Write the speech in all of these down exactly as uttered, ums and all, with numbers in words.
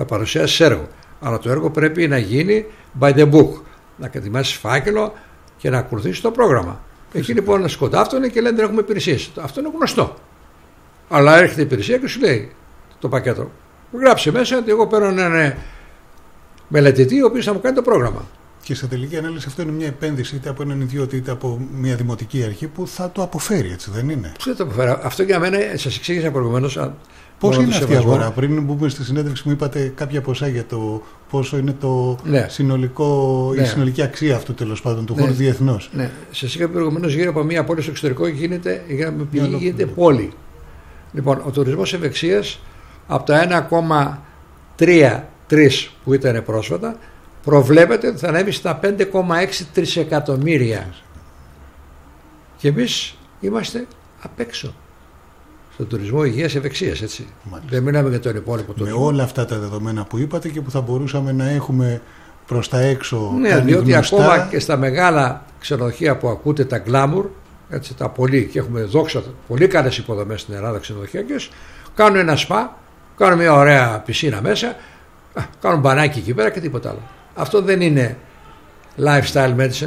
θα παρουσιάσεις έργο. Αλλά το έργο πρέπει να γίνει by the book. Να κατημάσεις φάκελο και να ακολουθήσεις το πρόγραμμα. Εκεί λοιπόν σκοντάφτονται και λένε δεν έχουμε υπηρεσίες. Αυτό είναι γνωστό. Αλλά έρχεται η υπηρεσία και σου λέει το πακέτο. Γράψε μέσα ότι εγώ παίρνω έναν μελετητή ο οποίος θα μου κάνει το πρόγραμμα. Και σε τελική ανάλυση αυτό είναι μια επένδυση είτε από έναν ιδιώτη είτε από μια δημοτική αρχή που θα το αποφέρει, έτσι δεν είναι? Πώς θα το αποφέρει? Αυτό για μένα σας εξήγησα προηγουμένως. Πώς είναι αυτή η αγορά? Πριν μπούμε στη συνέντευξη μου είπατε κάποια ποσά για το πόσο είναι το ναι. συνολικό, ναι. η συνολική αξία αυτού τέλος πάντων του ναι. χώρου διεθνώς. Ναι. Σας είχα προηγουμένως γύρω από μια πόλη στο εξωτερικό γίνεται, γίνεται, γίνεται πόλη. Λοιπόν, ο τουρισμός ευεξίας από τα ένα κόμμα τρία τρία που ήταν πρόσφατα προβλέπεται ότι θα ανέβει στα πέντε κόμμα έξι τρισεκατομμύρια. Και εμείς είμαστε απ' έξω στον τουρισμό υγείας ευεξίας, έτσι. Μάλιστα. Δεν μιλάμε για τον υπόλοιπο τουρισμό. Με όλα αυτά τα δεδομένα που είπατε και που θα μπορούσαμε να έχουμε προς τα έξω. Ναι, διότι γνωστά... ακόμα και στα μεγάλα ξενοδοχεία που ακούτε τα glamour, έτσι, τα πολύ, και έχουμε δόξα πολύ καλές υποδομές στην Ελλάδα ξενοδοχειακές, κάνουν ένα σπα, κάνουν μια ωραία πισίνα μέσα, κάνουν μπανάκι εκεί πέρα και τίποτα άλλο. Αυτό δεν είναι lifestyle medicine.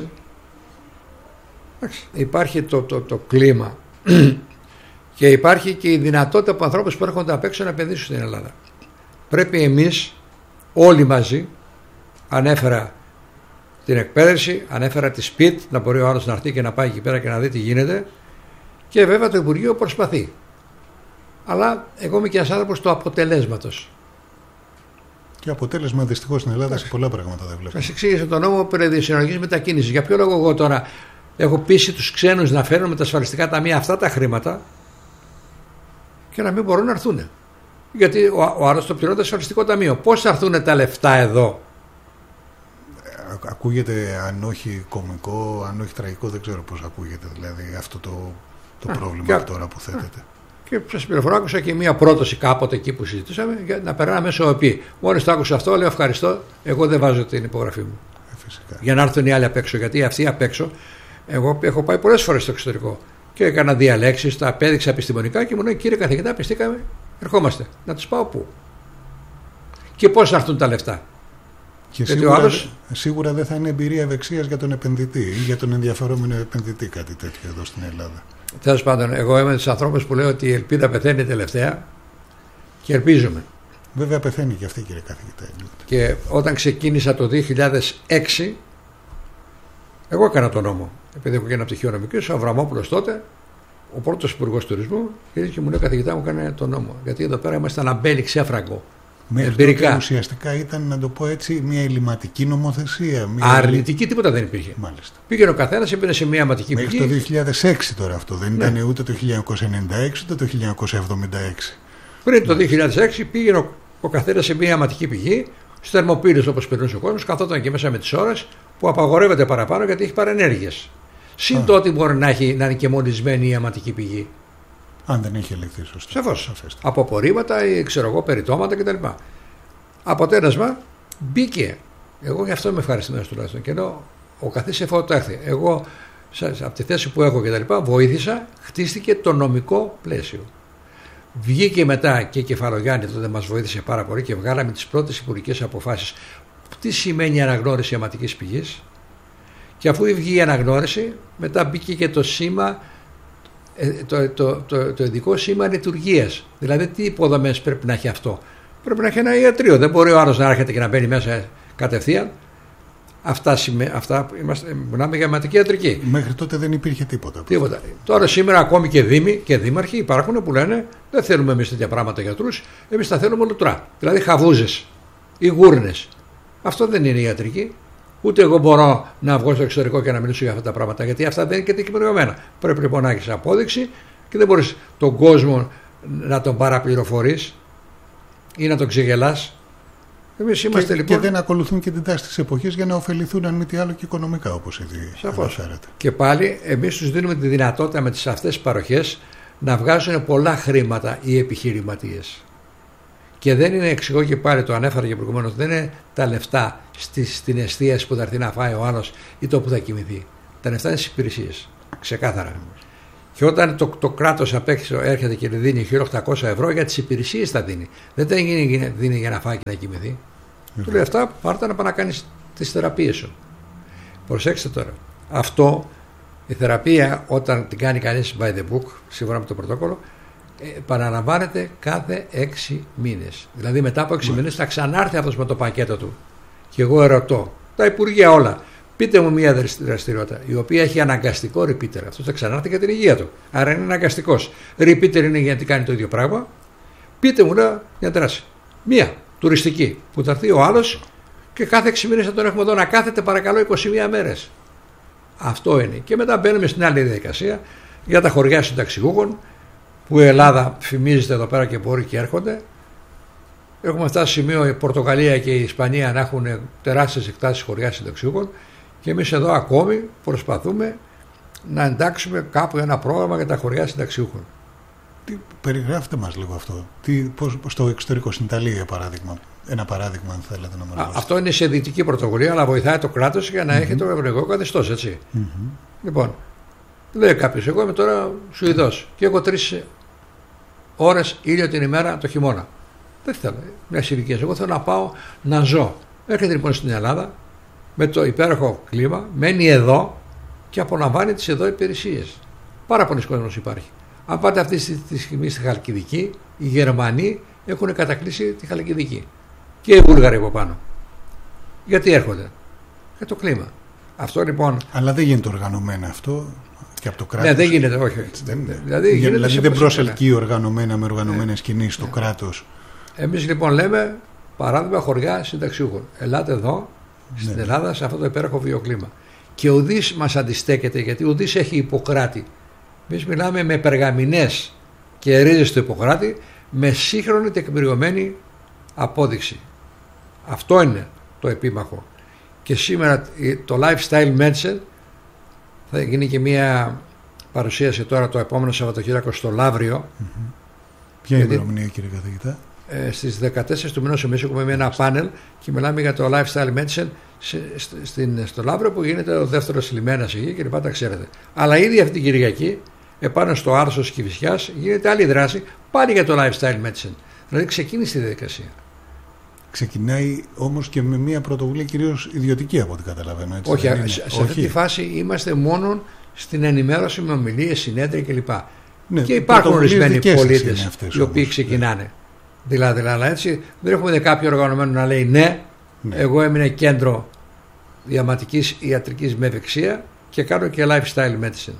Υπάρχει το, το, το κλίμα και υπάρχει και η δυνατότητα από ανθρώπους που έρχονται απ' έξω να επενδύσουν στην Ελλάδα. Πρέπει εμείς όλοι μαζί, ανέφερα την εκπαίδευση, ανέφερα τη σπιτ, να μπορεί ο άλλος να έρθει και να πάει εκεί πέρα και να δει τι γίνεται, και βέβαια το Υπουργείο προσπαθεί. Αλλά εγώ είμαι και ένας άνθρωπος του αποτελέσματος. Και αποτέλεσμα δυστυχώς στην Ελλάδα σε πολλά πράγματα δεν βλέπω. Σας εξήγησα τον νόμο περί συνολικής μετακίνησης. Για ποιο λόγο εγώ τώρα έχω πείσει τους ξένους να φέρουν με τα ασφαλιστικά ταμεία αυτά τα χρήματα και να μην μπορούν να έρθουν? Γιατί ο, ο άλλος το πληρώνει το ασφαλιστικό ταμείο. Πώς θα έρθουν τα λεφτά εδώ? Ακούγεται, αν όχι κωμικό, αν όχι τραγικό, δεν ξέρω πώς ακούγεται δηλαδή αυτό το, το α, πρόβλημα και, τώρα που θέτεται. Α, και σας πληροφορώ, άκουσα και μία πρόταση κάποτε εκεί που συζητούσαμε για να περνάμε μέσω ΟΕΠΗ. Μόλις το άκουσα αυτό, λέω ευχαριστώ, εγώ δεν βάζω την υπογραφή μου. Ε, φυσικά. Για να έρθουν οι άλλοι απ' έξω. Γιατί αυτοί απ' έξω, εγώ έχω πάει πολλές φορές στο εξωτερικό και έκανα διαλέξεις, τα απέδειξα επιστημονικά και μου λέει κύριε καθηγητά, πιστήκαμε, ερχόμαστε. Να τους πάω πού? Και πώς θα έρθουν τα λεφτά? Και σίγουρα, άλλος... σίγουρα δεν θα είναι εμπειρία ευεξίας για τον επενδυτή ή για τον ενδιαφερόμενο επενδυτή κάτι τέτοιο εδώ στην Ελλάδα. Τέλος πάντων, εγώ είμαι τους ανθρώπους που λέω ότι η ελπίδα πεθαίνει τελευταία και ελπίζουμε. Βέβαια πεθαίνει και αυτή, κύριε καθηγητά. Και όταν ξεκίνησα το δύο χιλιάδες έξι, εγώ έκανα τον νόμο. Επειδή έχω και ένα πτυχίο νομικής, ο Αβραμόπουλος τότε, ο πρώτος υπουργός τουρισμού, και μου λέει καθηγητά μου έκανε τον νόμο. Γιατί εδώ πέρα ήμασταν αμπέλι ξέφραγκο. Μέχρι τότε ουσιαστικά ήταν, να το πω έτσι, μια ελληματική νομοθεσία. Μια αρνητική, τίποτα δεν υπήρχε. Μάλιστα. Πήγαινε ο καθένας, έμπαινε σε μια αιματική πηγή. Μέχρι το δύο χιλιάδες έξι τώρα αυτό. Δεν ναι. ήταν ούτε το χίλια εννιακόσια ενενήντα έξι ούτε το χίλια εννιακόσια εβδομήντα έξι. Πριν ναι. το δύο χιλιάδες έξι πήγαινε ο, ο καθένας σε μια αιματική πηγή, στους θερμοπύλες όπως περνούσε ο κόσμος, καθόταν και μέσα με τις ώρες που απαγορεύεται παραπάνω γιατί έχει παρενέργειες. Συν το ότι μπορεί να, έχει, να είναι και μολυσμένη η αιματική πηγή. Αν δεν έχει ελεγχθεί σωστά. Σαφώς. Από απορρίμματα ή ξέρω εγώ, περιτώματα κτλ. Αποτέλεσμα μπήκε. Εγώ γι' αυτό είμαι ευχαριστημένος τουλάχιστον. Και ενώ ο καθής εφότο έρθει. Εγώ από τη θέση που έχω κτλ. Βοήθησα, χτίστηκε το νομικό πλαίσιο. Βγήκε μετά και η Κεφαλογιάννη, τότε μας βοήθησε πάρα πολύ και βγάλαμε τις πρώτες υπουργικές αποφάσεις. Τι σημαίνει αναγνώριση αιματικής πηγής? Και αφού βγει η αναγνώριση, μετά μπήκε και το σήμα. Το, το, το, το ειδικό σήμα λειτουργίας. Δηλαδή, τι υποδομές πρέπει να έχει αυτό? Πρέπει να έχει ένα ιατρείο. Δεν μπορεί ο άλλος να έρχεται και να μπαίνει μέσα κατευθείαν. Αυτά, αυτά είμαστε, μιλάμε για αιματική ιατρική. Μέχρι τότε δεν υπήρχε τίποτα. Τίποτα. Τώρα σήμερα ακόμη και δήμοι και δήμαρχοι υπάρχουν που λένε δεν θέλουμε εμείς τέτοια πράγματα γιατρούς, εμείς τα θέλουμε λουτρά. Δηλαδή χαβούζες ή γούρνες. Αυτό δεν είναι ιατρική. Ούτε εγώ μπορώ να βγω στο εξωτερικό και να μιλήσω για αυτά τα πράγματα, γιατί αυτά δεν είναι και τεκμηριωμένα. Πρέπει λοιπόν να έχεις απόδειξη και δεν μπορείς τον κόσμο να τον παραπληροφορείς ή να τον ξεγελάς. Εμείς είμαστε και, λοιπόν. Και δεν ακολουθούν και την τάση της εποχής για να ωφεληθούν, αν μη τι άλλο, και οικονομικά, όπως ήδη αναφέρατε. Και πάλι εμείς τους δίνουμε τη δυνατότητα με τις αυτές τις παροχές να βγάζουν πολλά χρήματα οι επιχειρηματίες. Και δεν είναι, εξηγώ και πάλι, το ανέφερα και προηγουμένως, δεν είναι τα λεφτά στη, στην εστίαση που θα έρθει να φάει ο άλλος ή το που θα κοιμηθεί. Τα λεφτά είναι στις υπηρεσίες. Ξεκάθαρα. Και όταν το, το κράτος απ' έξω έρχεται και δίνει χίλια οκτακόσια ευρώ, για τις υπηρεσίες θα δίνει. Δεν τα δίνει για να φάει και να κοιμηθεί. Mm-hmm. Του λέει αυτά, πάρτα να πάει να κάνεις τις θεραπείες σου. Προσέξτε τώρα. Αυτό, η θεραπεία, όταν την κάνει κανείς by the book, σύμφωνα με το πρωτόκολλο, επαναλαμβάνεται κάθε έξι μήνες. Δηλαδή μετά από έξι mm-hmm. μήνες θα ξανάρθει αυτός με το πακέτο του. Και εγώ ερωτώ, τα υπουργεία όλα, πείτε μου μια δραστηριότητα η οποία έχει αναγκαστικό repeater. Αυτό θα ξανάρθει για την υγεία του. Άρα είναι αναγκαστικός. Repeater είναι γιατί κάνει το ίδιο πράγμα. Πείτε μου λέω μια δράση. Μία τουριστική που θα έρθει ο άλλος και κάθε έξι μήνες θα τον έχουμε εδώ να κάθεται παρακαλώ είκοσι μία μέρες. Αυτό είναι. Και μετά μπαίνουμε στην άλλη διαδικασία για τα χωριά συνταξιούχων που η Ελλάδα φημίζεται εδώ πέρα και μπορεί και έρχονται. Έχουμε φτάσει σε σημείο η Πορτογαλία και η Ισπανία να έχουν τεράστιες εκτάσεις χωριά συνταξιούχων και εμείς εδώ ακόμη προσπαθούμε να εντάξουμε κάπου ένα πρόγραμμα για τα χωριά συνταξιούχων. Τι, περιγράφτε μας λίγο αυτό. Τι, πώς, στο εξωτερικό, στην Ιταλία για παράδειγμα. Ένα παράδειγμα, αν θέλετε να μας δώσετε. Αυτό είναι σε δυτική πρωτοβουλία, αλλά βοηθάει το κράτος για να mm-hmm. έχει το ευρωπαϊκό καθεστώς, έτσι. Mm-hmm. Λοιπόν, λέει κάποιος, εγώ είμαι τώρα Σουηδός και έχω τρεις ώρες ήλιο την ημέρα το χειμώνα. Δεν θέλω μια ηλικία. Εγώ θέλω να πάω να ζω. Έρχεται λοιπόν στην Ελλάδα με το υπέροχο κλίμα, μένει εδώ και απολαμβάνει τις εδώ υπηρεσίες. Πάρα πολλοί κόσμος υπάρχει. Αν πάτε αυτή τη στιγμή στη Χαλκιδική, οι Γερμανοί έχουν κατακλείσει τη Χαλκιδική. Και οι Βούλγαροι από πάνω. Γιατί έρχονται? Για το κλίμα. Αυτό λοιπόν. Αλλά δεν γίνεται οργανωμένα αυτό και από το κράτος. Ναι, δεν γίνεται, όχι. Έτσι, δεν είναι. Δηλαδή, Για, δηλαδή δεν προσελκύει οργανωμένα με οργανωμένες ναι. κινήσεις το ναι. κράτος. Εμείς λοιπόν λέμε παράδειγμα χωριά συνταξιούχων. Ελάτε εδώ, ναι. στην Ελλάδα, σε αυτό το υπέροχο βιοκλίμα. Και ουδής μας αντιστέκεται, γιατί ουδής έχει Ιπποκράτη. Εμείς μιλάμε με περγαμηνές και ρίζες του Ιπποκράτη, με σύγχρονη τεκμηριωμένη απόδειξη. Αυτό είναι το επίμαχο. Και σήμερα το lifestyle medicine θα γίνει και μια παρουσίαση τώρα το επόμενο Σαββατοκύριακο στο Λαύριο. Mm-hmm. Ποια είναι η ημερομηνία, κύριε καθηγητά? Ε, στις δεκατέσσερις του μηνός εμείς έχουμε ένα πάνελ και μιλάμε για το lifestyle medicine στην, στο Λαύριο που γίνεται ο δεύτερος λιμένας εκεί και λοιπά, τα ξέρετε. Αλλά ήδη αυτή την Κυριακή επάνω στο Άρσος Κηφισιάς γίνεται άλλη δράση πάλι για το lifestyle medicine. Δηλαδή ξεκίνησε η διαδικασία. Ξεκινάει όμως και με μια πρωτοβουλία κυρίως ιδιωτική από ό,τι καταλαβαίνω. Έτσι, όχι, σε, σε αυτή τη φάση είμαστε μόνο στην ενημέρωση με ομιλίες, συνέδρια κλπ. Ναι, και υπάρχουν ορισμένοι πολίτες οι οποίοι όμως ξεκινάνε. Ναι. Δηλαδή, δηλαδή, έτσι δεν έχουμε κάποιο οργανωμένο να λέει ναι, ναι. εγώ έμεινα κέντρο διαματικής ιατρικής με ευεξία και κάνω και lifestyle medicine.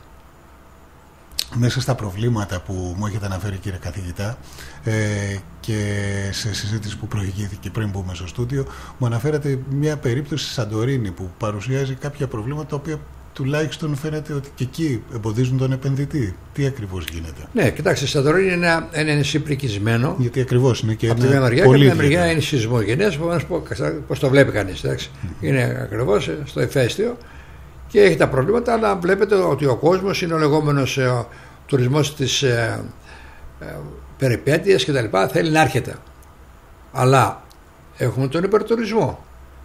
Μέσα στα προβλήματα που μου έχετε αναφέρει, κύριε καθηγητά, ε, και σε συζήτηση που προηγήθηκε πριν μπούμε στο στούντιο, μου αναφέρατε μια περίπτωση στη Σαντορίνη που παρουσιάζει κάποια προβλήματα τα οποία τουλάχιστον φαίνεται ότι και εκεί εμποδίζουν τον επενδυτή. Τι ακριβώς γίνεται? Ναι, κοιτάξτε, η Σαντορίνη είναι ένα, ένα νησί πρικισμένο. Γιατί ακριβώς είναι και από τη μια μεριά και από τη μεριά είναι σεισμογενές, πώς το βλέπει κανείς. Mm-hmm. Είναι ακριβώς στο ηφαίστειο και έχει τα προβλήματα, αλλά βλέπετε ότι ο κόσμος είναι ο λεγόμενος ε, τουρισμός της ε, ε, περιπέτειας και τα λοιπά, θέλει να έρχεται. Αλλά έχουμε τον υπερτουρισμό.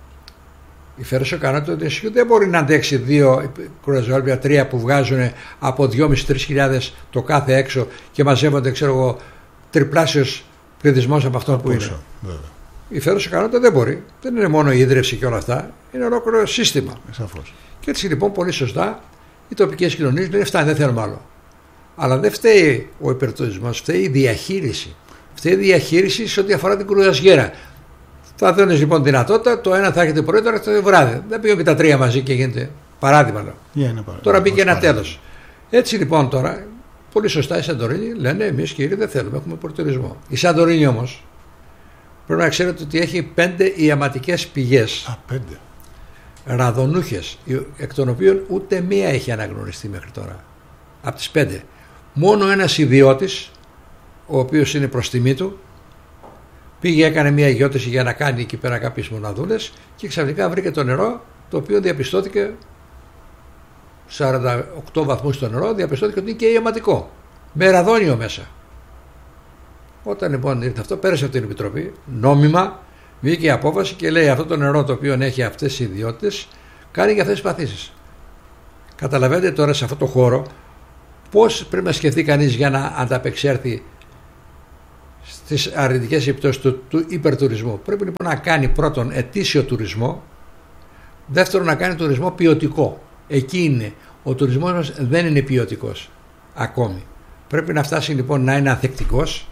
Η Φέρος έκανε το νησιού δεν μπορεί να αντέξει δύο κρουαζιόλια, τρία που βγάζουν από δυόμισι με τρεις χιλιάδες το κάθε έξω και μαζεύονται, ξέρω εγώ, τριπλάσιος πληθυσμός από αυτό που είναι. Βέβαια. Η Φέρος έκανε δεν μπορεί. Δεν είναι μόνο η ίδρυυση και όλα αυτά, είναι ολόκληρο σύστημα. Σαφώς. Και έτσι λοιπόν πολύ σωστά οι τοπικές κοινωνίες λένε φτάνει, δεν θέλουμε άλλο. Αλλά δεν φταίει ο υπερτουρισμός, φταίει η διαχείριση. Φταίει η διαχείριση σε ό,τι αφορά την κρουαζιέρα. Θα δίνει λοιπόν δυνατότητα, το ένα θα έχετε πρωί, τώρα το βράδυ. Δεν πήγαν και τα τρία μαζί και γίνεται παράδειγμα. Yeah, τώρα μπήκε ένα τέλος. Έτσι λοιπόν τώρα, πολύ σωστά οι Σαντορίνοι λένε εμείς κύριοι δεν θέλουμε, έχουμε υπερτουρισμό. Η Σαντορίνη όμως πρέπει να ξέρετε ότι έχει πέντε ιαματικές πηγές. Α, πέντε. Ραδονούχες, εκ των οποίων ούτε μία έχει αναγνωριστεί μέχρι τώρα. Από τις πέντε. Μόνο ένας ιδιώτης, ο οποίος είναι προς τιμή του, πήγε, έκανε μια γιώτηση για να κάνει εκεί πέρα κάποιες μοναδούλες και ξαφνικά βρήκε το νερό, το οποίο διαπιστώθηκε σαράντα οκτώ βαθμούς το νερό, διαπιστώθηκε ότι είναι και ιαματικό, με ραδόνιο μέσα. Όταν λοιπόν ήρθε αυτό, πέρασε από την Επιτροπή, νόμιμα, βγήκε η απόφαση και λέει αυτό το νερό το οποίο έχει αυτές οι ιδιότητες κάνει για αυτές τις παθήσεις. Καταλαβαίνετε τώρα σε αυτό το χώρο Πώς πρέπει να σκεφτεί κανείς για να ανταπεξέλθει στις αρνητικές επιπτώσεις του, του υπερτουρισμού? Πρέπει λοιπόν να κάνει πρώτον ετήσιο τουρισμό, δεύτερον να κάνει τουρισμό ποιοτικό. Εκεί είναι. Ο τουρισμός μας δεν είναι ποιοτικός ακόμη. Πρέπει να φτάσει λοιπόν να είναι ανθεκτικός,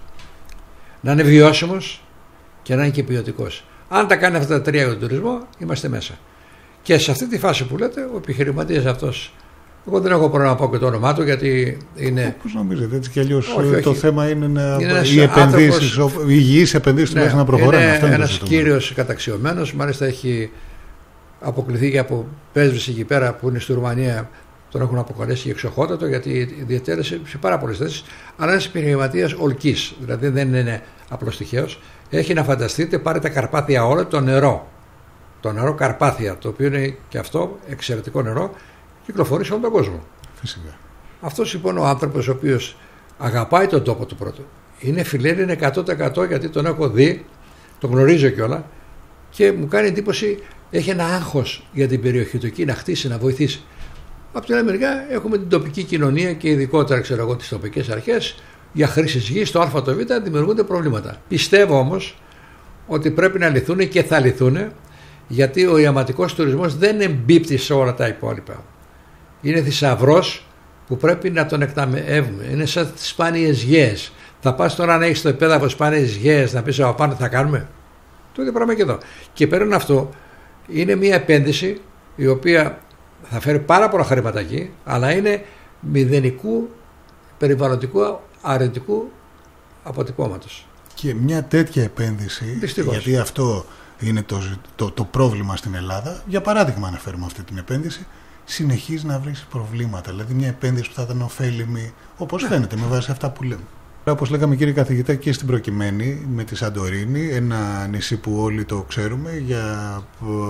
να είναι βιώσιμος και να είναι και ποιοτικός. Αν τα κάνει αυτά τα τρία για τον τουρισμό, είμαστε μέσα. Και σε αυτή τη φάση που λέτε, ο επιχειρηματίας αυτός, εγώ δεν έχω πρόβλημα να πω και το όνομά του, γιατί είναι. Πώς νομίζετε, έτσι κι αλλιώς όχι, όχι. Το θέμα είναι να. Είναι οι επενδύσεις, άνθρωπος... οι υγιείς επενδύσεις ναι, να προχωράνε. Είναι αυτό είναι ένας κύριος καταξιωμένος, μάλιστα έχει αποκληθεί και από πρέσβεις εκεί πέρα που είναι στη Ρουμανία. Τον έχουν αποκαλέσει εξοχότατο, γιατί διατέλεσε σε πάρα πολλές θέσεις. Αλλά είναι επιχειρηματίας ολκής, δηλαδή δεν είναι απλώς τυχαίος. Έχει να φανταστείτε, πάρε τα Καρπάθια όλα, το νερό. Το νερό Καρπάθια, το οποίο είναι και αυτό εξαιρετικό νερό, κυκλοφορεί σε όλο τον κόσμο. Φυσικά. Αυτός λοιπόν ο άνθρωπος ο οποίος αγαπάει τον τόπο του πρώτο, είναι φιλέλλην εκατό τοις εκατό, γιατί τον έχω δει, τον γνωρίζω κιόλα και μου κάνει εντύπωση, έχει ένα άγχος για την περιοχή του εκεί, να χτίσει, να βοηθήσει. Από την άλλη μεριά έχουμε την τοπική κοινωνία και ειδικότερα ξέρω εγώ τις τοπικές αρχές για χρήσεις γης, το Α, το Β δημιουργούνται προβλήματα. Πιστεύω όμως ότι πρέπει να λυθούν και θα λυθούν, γιατί ο ιαματικός τουρισμός δεν εμπίπτει σε όλα τα υπόλοιπα. Είναι θησαυρός που πρέπει να τον εκταμεύουμε. Είναι σαν τις σπάνιες γέες. Θα πας τώρα να έχεις το επέδαφο σπάνιες γέες, να πεις από πάνω τι θα κάνουμε? Το ίδιο πράγμα και εδώ. Και πέραν αυτό είναι μια επένδυση η οποία θα φέρει πάρα πολλά χρήματα εκεί, αλλά είναι μηδενικού περιβαλλοντικού αρνητικού αποτυπώματος. Και μια τέτοια επένδυση, δυστυχώς, γιατί αυτό είναι το, το, το πρόβλημα στην Ελλάδα, για παράδειγμα αναφέρουμε αυτή την επένδυση, συνεχίζει να βρει προβλήματα. Δηλαδή μια επένδυση που θα ήταν ωφέλιμη, όπως ναι. φαίνεται με βάση αυτά που λέμε. Όπως λέγαμε κύριε καθηγητά και στην προκειμένη με τη Σαντορίνη, ένα νησί που όλοι το ξέρουμε για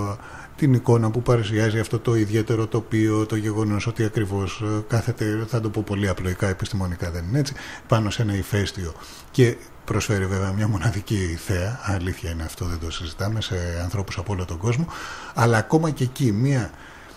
την εικόνα που παρουσιάζει αυτό το ιδιαίτερο τοπίο, το γεγονός ότι ακριβώς κάθεται, θα το πω πολύ απλοϊκά, επιστημονικά δεν είναι έτσι, πάνω σε ένα ηφαίστειο και προσφέρει βέβαια μια μοναδική θέα, αλήθεια είναι αυτό, δεν το συζητάμε, σε ανθρώπους από όλο τον κόσμο, αλλά ακόμα και εκεί μια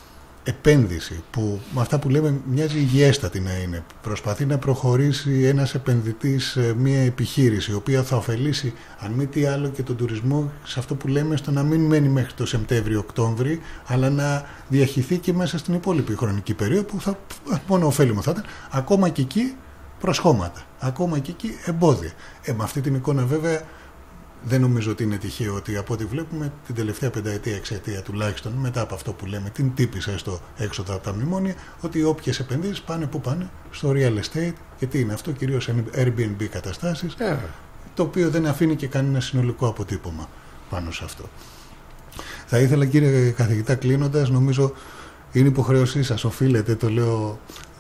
επένδυση που με αυτά που λέμε μοιάζει υγιέστατη να είναι, προσπαθεί να προχωρήσει ένας επενδυτής μια επιχείρηση η οποία θα ωφελήσει αν μη τι άλλο και τον τουρισμό, σε αυτό που λέμε στο να μην μένει μέχρι το Σεπτέμβριο-Οκτώβρη, αλλά να διαχυθεί και μέσα στην υπόλοιπη χρονική περίοδο που θα, μόνο ωφέλιμο θα ήταν, ακόμα και εκεί προσχώματα, ακόμα και εκεί εμπόδια. Ε, με αυτή την εικόνα βέβαια δεν νομίζω ότι είναι τυχαίο ότι από ό,τι βλέπουμε την τελευταία πενταετία, εξαετία τουλάχιστον, μετά από αυτό που λέμε, την τύπησα στο έξοδο από τα μνημόνια, ότι όποιες επενδύσεις πάνε που πάνε στο real estate, και τι είναι αυτό, κυρίως Airbnb καταστάσεις, yeah. το οποίο δεν αφήνει και κανένα συνολικό αποτύπωμα πάνω σε αυτό. Θα ήθελα κύριε καθηγητά, κλείνοντας, νομίζω είναι υποχρέωσή σας, οφείλετε, το λέω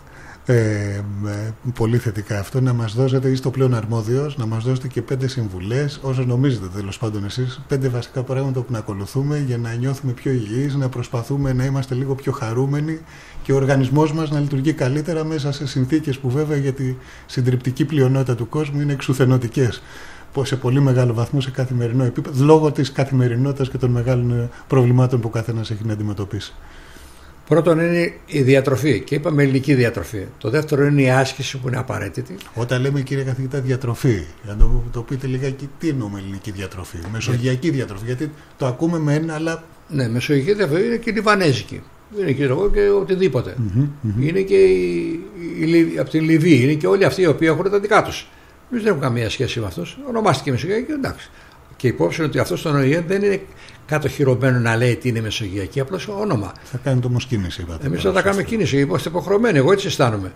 Ε, πολύ θετικά αυτό, να μας δώσετε, είστε ο πλέον αρμόδιος, να μας δώσετε και πέντε συμβουλές, όσο νομίζετε τέλος πάντων εσείς, πέντε βασικά πράγματα που να ακολουθούμε για να νιώθουμε πιο υγιείς, να προσπαθούμε να είμαστε λίγο πιο χαρούμενοι και ο οργανισμός μας να λειτουργεί καλύτερα μέσα σε συνθήκες που βέβαια για τη συντριπτική πλειονότητα του κόσμου είναι εξουθενωτικές, σε πολύ μεγάλο βαθμό σε καθημερινό επίπεδο, λόγω της καθημερινότητας και των μεγάλων προβλημάτων που ο καθένας έχει να αντιμετωπίσει. Πρώτον είναι η διατροφή και είπαμε ελληνική διατροφή. Το δεύτερο είναι η άσκηση που είναι απαραίτητη. Όταν λέμε κύριε καθηγητά διατροφή, για να το, το πείτε λιγάκι, τι εννοούμε ελληνική διατροφή, μεσογειακή διατροφή, γιατί το ακούμε με ένα, αλλά. Ναι, μεσογειακή διατροφή είναι και λιβανέζικη. Είναι και, εγώ, και οτιδήποτε. Mm-hmm, mm-hmm. Είναι και η, η, η, από τη Λιβύη, είναι και όλοι αυτοί οι οποίοι έχουν τα δικά του. Εμείς δεν έχουμε καμία σχέση με αυτού. Ονομάστηκε μεσογειακή, εντάξει. Και υπόψη είναι ότι αυτό στον ΟΗΕ δεν είναι κατοχυρωμένο να λέει τι είναι μεσογειακή, απλώς όνομα. Θα κάνετε όμως κίνηση, είπατε. Εμείς θα τα κάνουμε κίνηση, είμαστε υποχρεωμένοι. Εγώ έτσι αισθάνομαι.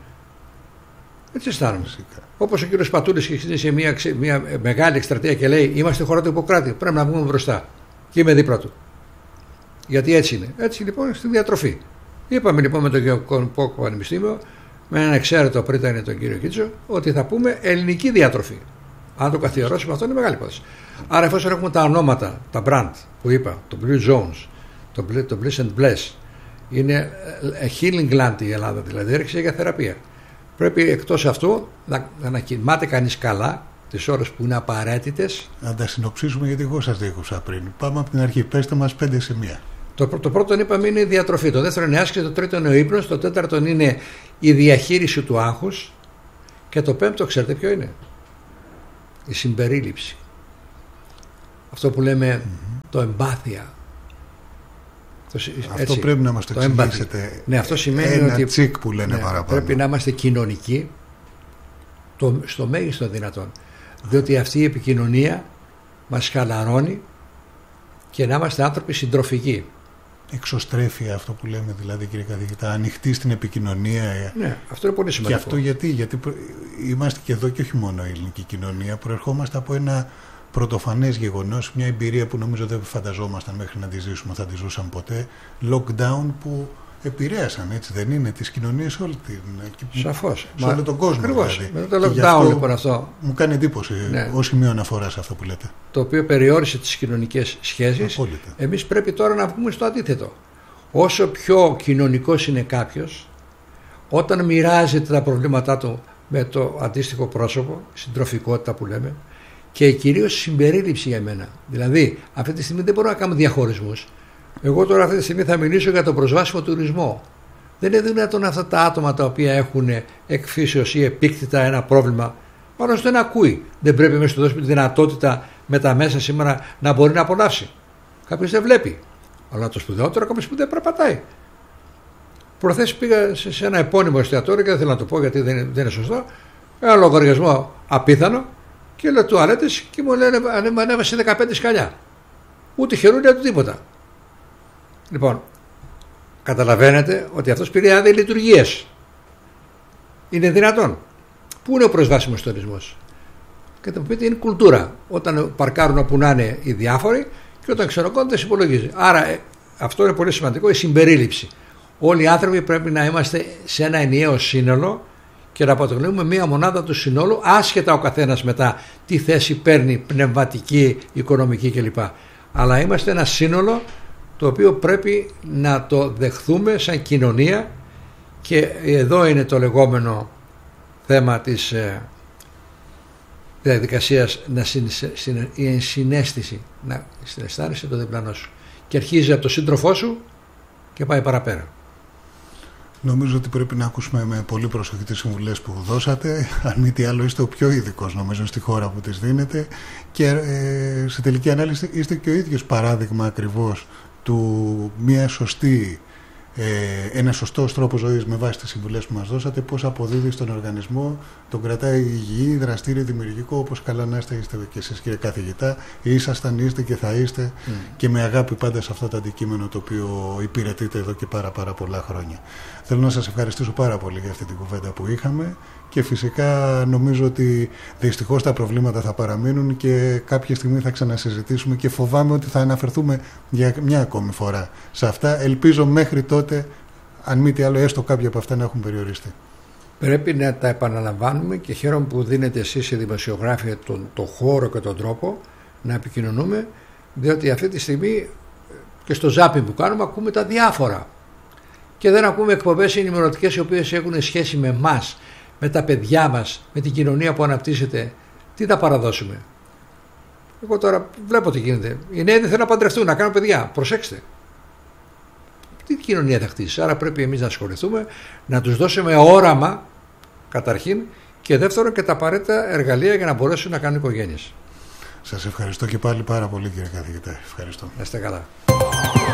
Έτσι αισθάνομαι. Όπως ο κύριος Πατούλης έχει ξεκινήσει μια, μια μεγάλη εκστρατεία και λέει: είμαστε χώρα του Ιπποκράτη. Πρέπει να βγούμε μπροστά. Και είμαι δίπλα του. Γιατί έτσι είναι. Έτσι λοιπόν στη διατροφή. Είπαμε λοιπόν με το Γεωργικό Πανεπιστήμιο, με έναν εξαίρετο πριν ήταν τον κύριο Κίτσο, ότι θα πούμε ελληνική διατροφή. Αν το καθιερώσουμε, αυτό είναι μεγάλη υπόθεση. Άρα, εφόσον έχουμε τα ονόματα, τα brand που είπα, το Blue Zones, το, το Bliss and Bless, είναι healing land η Ελλάδα, δηλαδή έρχεται για θεραπεία. Πρέπει εκτός αυτού να, να κοιμάται κανείς καλά τις ώρες που είναι απαραίτητες. Να τα συνοψίσουμε, γιατί εγώ σας διέκοψα πριν. Πάμε από την αρχή. Πέστε μας πέντε σημεία. Το, το πρώτο είπαμε είναι η διατροφή, το δεύτερο είναι η άσκηση, το τρίτο είναι ο ύπνος, το τέταρτο είναι η διαχείριση του άγχους και το πέμπτο ξέρετε ποιο είναι? Η συμπερίληψη. Αυτό που λέμε mm-hmm. το εμπάθεια. Το, αυτό έτσι, πρέπει να μας το, το εξηγήσετε. Ναι, αυτό σημαίνει ένα ότι τσικ που λένε ναι, παραπάνω. Πρέπει να είμαστε κοινωνικοί το, στο μέγιστο δυνατόν. Διότι αυτή η επικοινωνία μας χαλαρώνει και να είμαστε άνθρωποι συντροφικοί. Εξωστρέφεια αυτό που λέμε δηλαδή, κύριε καθηγητά, ανοιχτή στην επικοινωνία. Ναι, αυτό είναι πολύ σημαντικό. Και αυτό γιατί, γιατί είμαστε και εδώ και όχι μόνο η ελληνική κοινωνία, προερχόμαστε από ένα πρωτοφανές γεγονός, μια εμπειρία που νομίζω δεν φανταζόμασταν μέχρι να τη ζήσουμε, θα τη ζούσαμε ποτέ, lockdown που επηρέασαν, έτσι δεν είναι, τις κοινωνίες σε όλη την... Σαφώς. Σε όλο τον κόσμο. Ακριβώς. Δηλαδή. Με το lockdown λοιπόν αυτό. Μου κάνει εντύπωση ναι. ως σημείο αναφορά σε αυτό που λέτε. Το οποίο περιόρισε τις κοινωνικές σχέσεις. Απόλυτα. Εμείς πρέπει τώρα να βγούμε στο αντίθετο. Όσο πιο κοινωνικός είναι κάποιος, όταν μοιράζεται τα προβλήματά του με το αντίστοιχο πρόσωπο, συντροφικότητα που λέμε, και κυρίως συμπερίληψη για μένα. Δηλαδή, αυτή τη στιγμή δεν μπορούμε να κάνουμε διαχωρισμούς. Εγώ τώρα αυτή τη στιγμή θα μιλήσω για τον προσβάσιμο τουρισμό. Δεν είναι δυνατόν αυτά τα άτομα τα οποία έχουν εκφύσεως ή επίκτητα ένα πρόβλημα, πάνω στο ένα ακούει. Δεν πρέπει εμείς να του δώσουμε τη δυνατότητα με τα μέσα σήμερα να μπορεί να απολαύσει. Κάποιος δεν βλέπει. Αλλά το σπουδαιότερο, κάποιος που δεν περπατάει. Προχθές πήγα σε ένα επώνυμο εστιατόριο και δεν θέλω να το πω γιατί δεν είναι, δεν είναι σωστό. Ένα λογαριασμό απίθανο και λέω τουαλέτες και μου λένε ανέβασε δεκαπέντε σκαλιά. Ούτε χερούλια του τίποτα. Λοιπόν, καταλαβαίνετε ότι αυτός πήρε άδεια λειτουργίες. Είναι δυνατόν. Πού είναι ο προσβάσιμος τουρισμός? Και θα μου πείτε είναι κουλτούρα. Όταν παρκάρουν όπου να είναι οι διάφοροι και όταν ξενοκώνται δεν υπολογίζει. Άρα ε, αυτό είναι πολύ σημαντικό, η συμπερίληψη. Όλοι οι άνθρωποι πρέπει να είμαστε σε ένα ενιαίο σύνολο και να αποτελούμε μία μονάδα του συνόλου, άσχετα ο καθένας μετά τι θέση παίρνει, πνευματική, οικονομική κλπ. Αλλά είμαστε ένα σύνολο το οποίο πρέπει να το δεχθούμε σαν κοινωνία και εδώ είναι το λεγόμενο θέμα της ε, διαδικασίας να συν, συν, η ενσυναίσθηση, να συναισθάνεσαι το διπλανό σου και αρχίζει από το σύντροφό σου και πάει παραπέρα. Νομίζω ότι πρέπει να ακούσουμε με πολύ προσοχή τις συμβουλές που δώσατε. Αν μη τι άλλο είστε ο πιο ειδικός νομίζω στη χώρα που τις δίνετε και ε, σε τελική ανάλυση είστε και ο ίδιος παράδειγμα ακριβώς του μια σωστή, ε, ένα σωστός τρόπος ζωής με βάση τις συμβουλές που μας δώσατε, πώς αποδίδει στον οργανισμό, τον κρατάει υγιή, δραστήριο, δημιουργικό, όπως καλά να είστε, είστε και εσείς κύριε καθηγητά, ήσασταν, είστε και θα είστε mm. και με αγάπη πάντα σε αυτό το αντικείμενο το οποίο υπηρετείτε εδώ και πάρα πάρα πολλά χρόνια. Θέλω να σας ευχαριστήσω πάρα πολύ για αυτή την κουβέντα που είχαμε και φυσικά νομίζω ότι δυστυχώς τα προβλήματα θα παραμείνουν και κάποια στιγμή θα ξανασυζητήσουμε και φοβάμαι ότι θα αναφερθούμε για μια ακόμη φορά σε αυτά. Ελπίζω μέχρι τότε, αν μη τι άλλο, έστω κάποια από αυτά να έχουν περιοριστεί. Πρέπει να τα επαναλαμβάνουμε και χαίρομαι που δίνετε εσείς οι δημοσιογράφοι τον, τον χώρο και τον τρόπο να επικοινωνούμε, διότι αυτή τη στιγμή και στο ζάπινγκ που κάνουμε ακούμε τα διάφορα και δεν ακούμε εκπομπές ενημερωτικές οι οποίες έχουν σχέση με εμάς, με τα παιδιά μας, με την κοινωνία που αναπτύσσεται. Τι θα παραδώσουμε? Εγώ τώρα βλέπω τι γίνεται. Οι νέοι δεν θέλουν να παντρευτούν, να κάνουν παιδιά. Προσέξτε. Τι κοινωνία θα χτίσει? Άρα πρέπει εμείς να ασχοληθούμε, να τους δώσουμε όραμα καταρχήν και δεύτερον και τα απαραίτητα εργαλεία για να μπορέσουν να κάνουν οικογένειες. Σας ευχαριστώ και πάλι πάρα πολύ κύριε καθηγητά. Ευχαριστώ. Να είστε καλά.